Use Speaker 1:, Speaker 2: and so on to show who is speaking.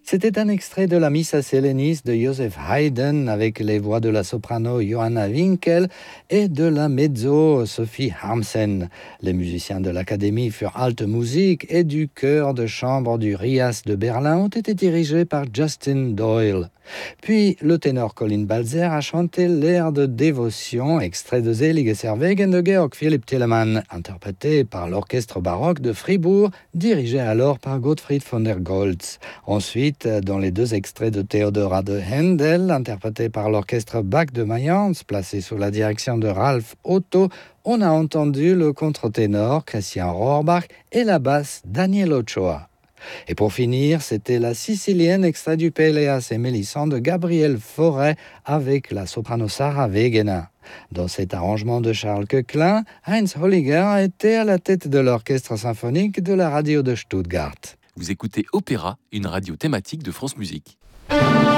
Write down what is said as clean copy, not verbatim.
Speaker 1: C'était un extrait de la Missa Selenis de Joseph Haydn avec les voix de la soprano Johanna Winkel et de la mezzo Sophie Harmsen. Les musiciens de l'Académie für Alte Musik et du chœur de chambre du RIAS de Berlin ont été dirigés par Justin Doyle. Puis le ténor Colin Balzer a chanté l'air de dévotion, extrait de Selige Wegen de Georg Philipp Telemann, interprété par l'orchestre baroque de Fribourg, dirigé alors par Gottfried von der Goltz. Ensuite, dans les deux extraits de Theodora de Händel, interprété par l'orchestre Bach de Mayence, placé sous la direction de Ralph Otto, on a entendu le contre-ténor Christian Rohrbach et la basse Daniel Ochoa. Et pour finir, c'était la Sicilienne extrait du Péléas et Mélissande de Gabriel Fauré avec la soprano Sarah Wegener. Dans cet arrangement de Charles Koechlin, Heinz Holliger était à la tête de l'orchestre symphonique de la radio de Stuttgart.
Speaker 2: Vous écoutez Opéra, une radio thématique de France Musique.